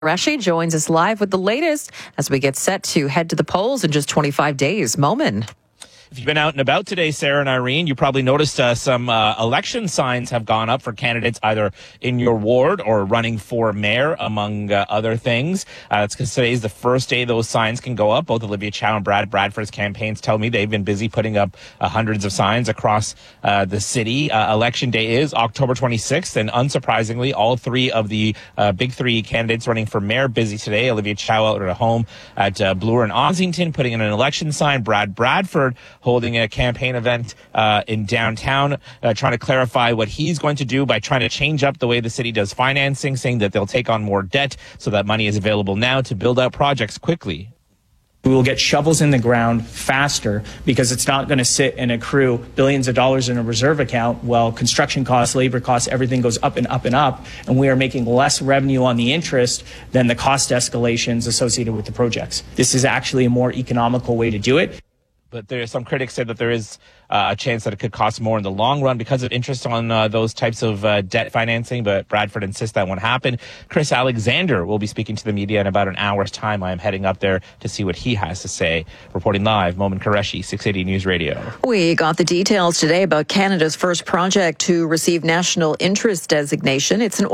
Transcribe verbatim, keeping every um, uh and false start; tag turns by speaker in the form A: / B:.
A: Qureshi joins us live with the latest as we get set to head to the polls in just twenty-five days. Momin.
B: If you've been out and about today, Sarah and Irene, you probably noticed uh, some uh, election signs have gone up for candidates either in your ward or running for mayor, among uh, other things. Uh, that's because today is the first day those signs can go up. Both Olivia Chow and Brad Bradford's campaigns tell me they've been busy putting up uh, hundreds of signs across uh, the city. Uh, election day is October twenty-sixth, and unsurprisingly, all three of the uh, big three candidates running for mayor busy today. Olivia Chow out at a home at uh, Bloor and Ossington, putting in an election sign. Brad Bradford holding a campaign event uh, in downtown, uh, trying to clarify what he's going to do by trying to change up the way the city does financing, saying that they'll take on more debt so that money is available now to build out projects quickly.
C: We will get shovels in the ground faster because it's not going to sit and accrue billions of dollars in a reserve account while construction costs, labor costs, everything goes up and up and up, and we are making less revenue on the interest than the cost escalations associated with the projects. This is actually a more economical way to do it.
B: But there, some critics say that there is uh, a chance that it could cost more in the long run because of interest on uh, those types of uh, debt financing. But Bradford insists that won't happen. Chris Alexander will be speaking to the media in about an hour's time. I am heading up there to see what he has to say. Reporting live, Momin Qureshi, six eighty News Radio.
A: We got the details today about Canada's first project to receive national interest designation. It's an